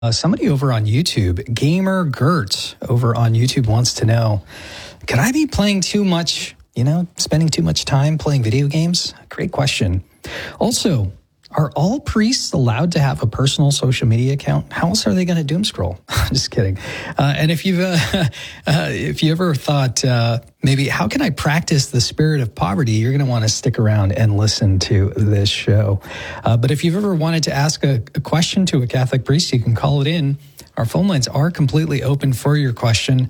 Somebody over on YouTube, Gamer Gert over on YouTube wants to know, could I be playing too much, spending too much time playing video games? Great question. Also, are all priests allowed to have a personal social media account? How else are they going to doom scroll? Just kidding. And if you ever thought, maybe how can I practice the spirit of poverty, you're going to want to stick around and listen to this show. But if you've ever wanted to ask a question to a Catholic priest, you can call it in. Our phone lines are completely open for your question.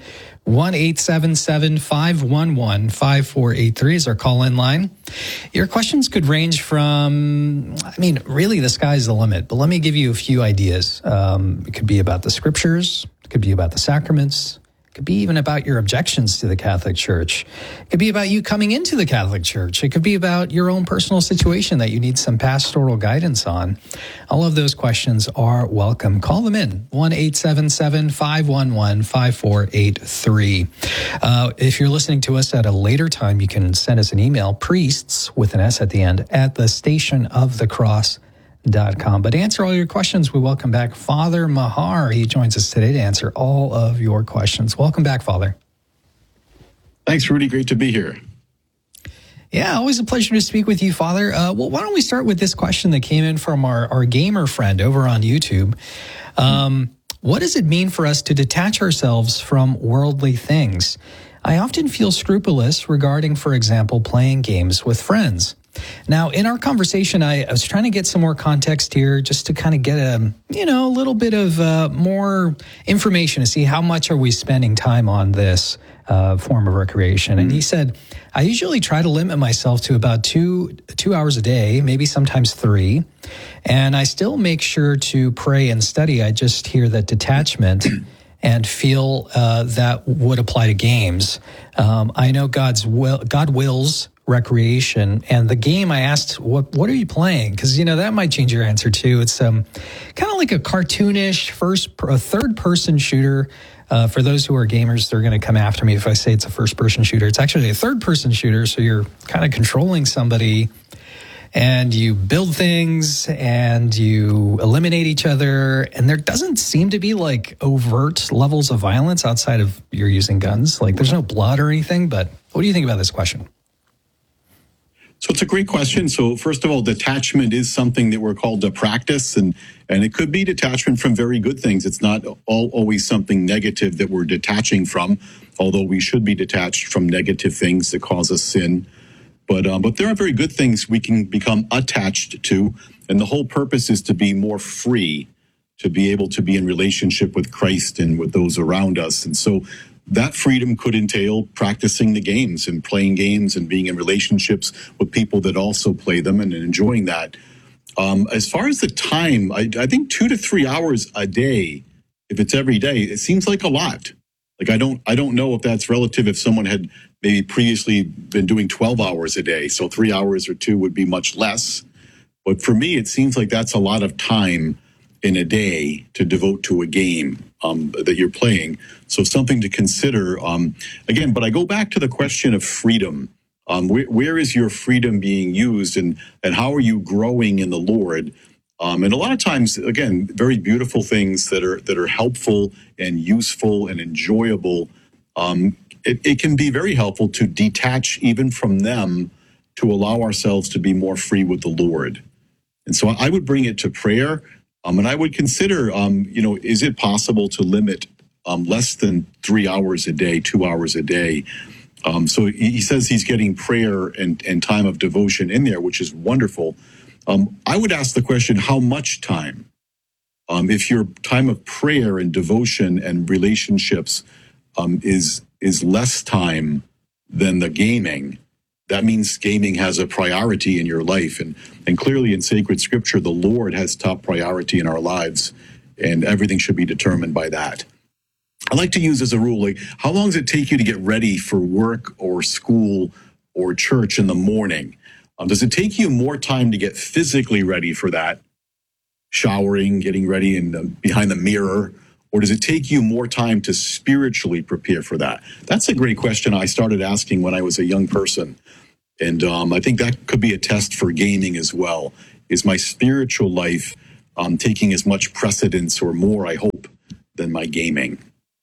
1-877-511-5483 is our call-in line. Your questions could range from, really the sky's the limit, but let me give you a few ideas. It could be about the scriptures. It could be about the sacraments. It could be even about your objections to the Catholic Church. It could be about you coming into the Catholic Church. It could be about your own personal situation that you need some pastoral guidance on. All of those questions are welcome. Call them in, 1-877-511-5483. If you're listening to us at a later time, you can send us an email, priests with an S at the end, at thestationofthecross.com. But to answer all your questions, we welcome back Father Mahar. He joins us today to answer all of your questions. Welcome back, Father. Thanks, Rudy. Great to be here. Yeah, always a pleasure to speak with you, Father. Well, why don't we start with this question that came in from our gamer friend over on YouTube. What does it mean for us to detach ourselves from worldly things? I often feel scrupulous regarding, for example, playing games with friends. Now, in our conversation, I was trying to get some more context here just to kind of get a little bit of more information to see how much are we spending time on this form of recreation. And he said, I usually try to limit myself to about two hours a day, maybe sometimes 3. And I still make sure to pray and study. I just hear that detachment and feel that would apply to games. I know God wills recreation, and the game I asked, what are you playing? Because that might change your answer too. It's kind of like a cartoonish third person shooter. For those who are gamers, they're going to come after me if I say it's a first person shooter. It's actually a third person shooter, so you're kind of controlling somebody, and you build things and you eliminate each other, and there doesn't seem to be like overt levels of violence outside of you're using guns. Like there's no blood or anything. But what do you think about this question? So it's a great question. So first of all, detachment is something that we're called to practice, and it could be detachment from very good things. It's not always something negative that we're detaching from, although we should be detached from negative things that cause us sin. But there are very good things we can become attached to, and the whole purpose is to be more free, to be able to be in relationship with Christ and with those around us. And so that freedom could entail practicing the games and playing games and being in relationships with people that also play them and enjoying that. As far as the time, I think 2 to 3 hours a day, if it's every day, it seems like a lot. Like I don't know if that's relative if someone had maybe previously been doing 12 hours a day. So 3 hours or 2 would be much less. But for me, it seems like that's a lot of time in a day to devote to a game that you're playing. So something to consider. Again, but I go back to the question of freedom. Where is your freedom being used, and how are you growing in the Lord? And a lot of times, again, very beautiful things that are helpful and useful and enjoyable. It can be very helpful to detach even from them to allow ourselves to be more free with the Lord. And so I would bring it to prayer. And I would consider, is it possible to limit less than 3 hours a day, 2 hours a day? So he says he's getting prayer and time of devotion in there, which is wonderful. I would ask the question, how much time? If your time of prayer and devotion and relationships is less time than the gaming, that means gaming has a priority in your life. And clearly in sacred scripture, the Lord has top priority in our lives, and everything should be determined by that. I like to use as a rule, like, how long does it take you to get ready for work or school or church in the morning? Does it take you more time to get physically ready for that, showering, getting ready behind the mirror? Or does it take you more time to spiritually prepare for that? That's a great question I started asking when I was a young person. And I think that could be a test for gaming as well. Is my spiritual life taking as much precedence or more, I hope, than my gaming.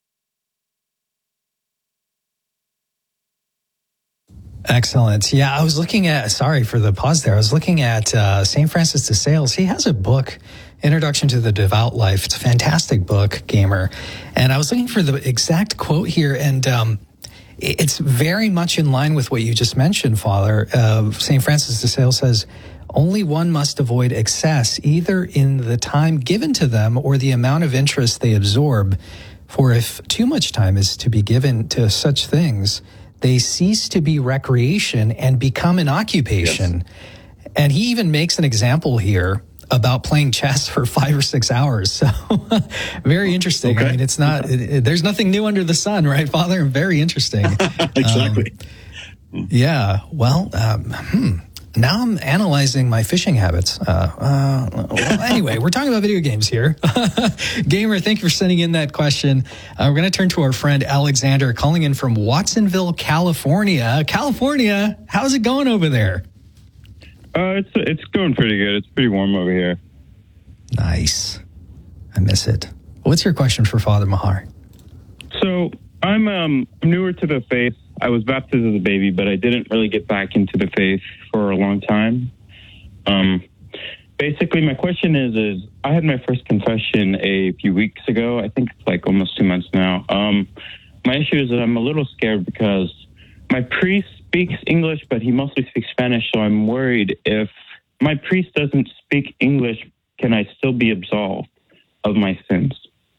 Excellent. Yeah, I was looking at, sorry for the pause there. I was looking at St. Francis de Sales. He has a book, Introduction to the Devout Life. It's a fantastic book, Gamer. And I was looking for the exact quote here, and it's very much in line with what you just mentioned, Father. St. Francis de Sales says, only one must avoid excess, either in the time given to them or the amount of interest they absorb. For if too much time is to be given to such things, they cease to be recreation and become an occupation. Yes. And he even makes an example here about playing chess for 5 or 6 hours. So very interesting. Okay. I mean, it's not, there's nothing new under the sun, right, Father? Very interesting. Exactly. Yeah. Well, now I'm analyzing my fishing habits. Well, anyway, we're talking about video games here. Gamer, thank you for sending in that question. We're going to turn to our friend Alexander, calling in from Watsonville, California. California, how's it going over there? It's going pretty good. It's pretty warm over here. Nice. I miss it. What's your question for Father Mahar? So I'm newer to the faith. I was baptized as a baby, but I didn't really get back into the faith for a long time. Basically, my question is I had my first confession a few weeks ago. I think it's like almost 2 months now. My issue is that I'm a little scared because my priest speaks English, but he mostly speaks Spanish, so I'm worried if my priest doesn't speak English, can I still be absolved of my sins?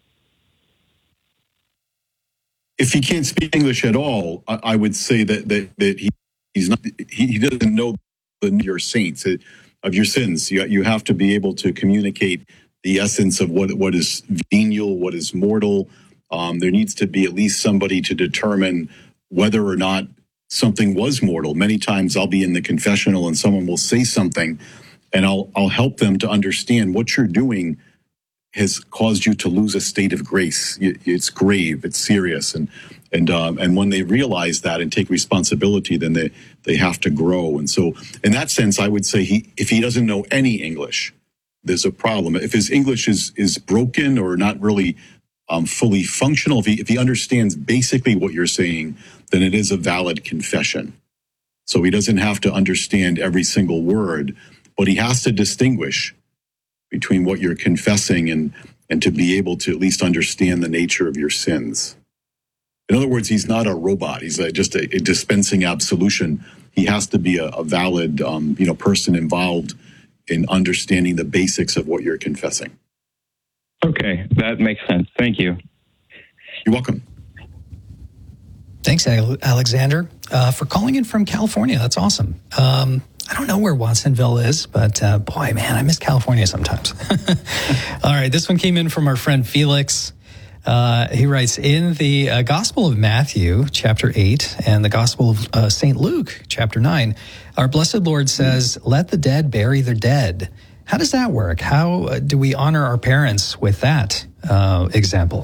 If he can't speak English at all, I would say that he doesn't know your saints of your sins. You have to be able to communicate the essence of what is venial, what is mortal. There needs to be at least somebody to determine whether or not something was mortal. Many times I'll be in the confessional and someone will say something, and I'll help them to understand what you're doing has caused you to lose a state of grace. It's grave, it's serious, and when they realize that and take responsibility, then they have to grow. And so, in that sense, I would say if he doesn't know any English, there's a problem. If his English is broken or not really fully functional, if he understands basically what you're saying, then it is a valid confession. So he doesn't have to understand every single word, but he has to distinguish between what you're confessing and to be able to at least understand the nature of your sins. In other words, he's not a robot. He's just a dispensing absolution. He has to be a valid person involved in understanding the basics of what you're confessing. Okay, that makes sense. Thank you. You're welcome. Thanks, Alexander, for calling in from California. That's awesome. I don't know where Watsonville is, but boy, man, I miss California sometimes. All right, this one came in from our friend Felix. He writes, in the Gospel of Matthew, chapter 8, and the Gospel of St. Luke, chapter 9, our blessed Lord says, let the dead bury their dead. How does that work? How do we honor our parents with that example?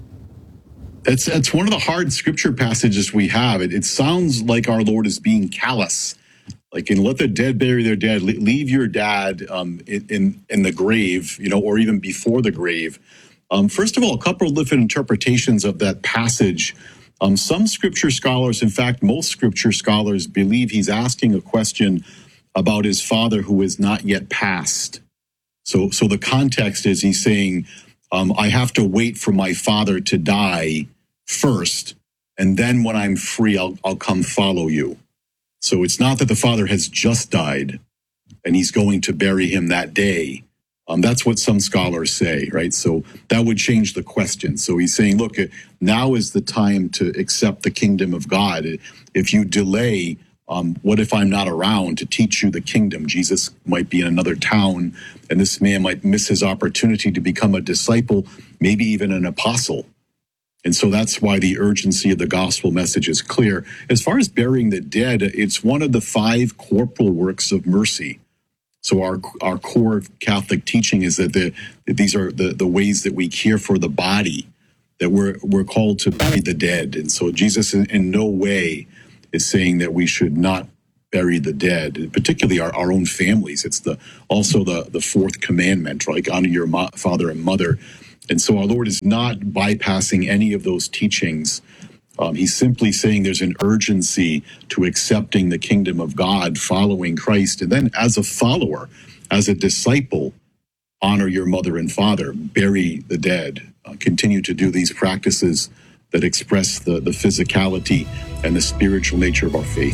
It's one of the hard scripture passages we have. It sounds like our Lord is being callous. Like, and let the dead bury their dead. Leave your dad in the grave, or even before the grave. First of all, a couple of different interpretations of that passage. Some scripture scholars, in fact, most scripture scholars, believe he's asking a question about his father who is not yet passed. So the context is he's saying, I have to wait for my father to die first, and then when I'm free, I'll come follow you. So it's not that the father has just died and he's going to bury him that day. That's what some scholars say, right? So that would change the question. So he's saying, look, now is the time to accept the kingdom of God. If you delay, what if I'm not around to teach you the kingdom? Jesus might be in another town, and this man might miss his opportunity to become a disciple, maybe even an apostle. And so that's why the urgency of the gospel message is clear. As far as burying the dead, it's one of the 5 corporal works of mercy. So our core Catholic teaching is that these are the ways that we care for the body, that we're called to bury the dead. And so Jesus in no way is saying that we should not bury the dead, particularly our own families. It's also the fourth commandment, like honor your father and mother. And so our Lord is not bypassing any of those teachings. He's simply saying there's an urgency to accepting the kingdom of God, following Christ. And then as a follower, as a disciple, honor your mother and father, bury the dead, continue to do these practices that express the physicality and the spiritual nature of our faith.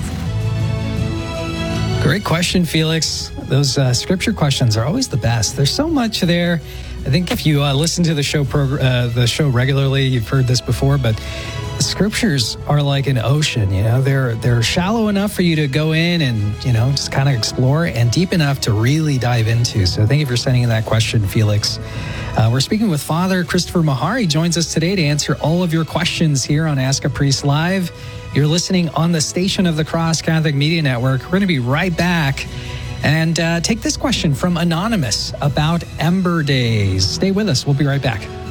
Great question, Felix. Those scripture questions are always the best. There's so much there. I think if you listen to the show regularly, you've heard this before, but the scriptures are like an ocean. They're shallow enough for you to go in and just kind of explore, and deep enough to really dive into. So thank you for sending in that question, Felix. We're speaking with Father Christopher Meagher. He joins us today to answer all of your questions here on Ask a Priest Live. You're listening on the Station of the Cross Catholic Media Network. We're going to be right back and take this question from Anonymous about Ember Days. Stay with us. We'll be right back.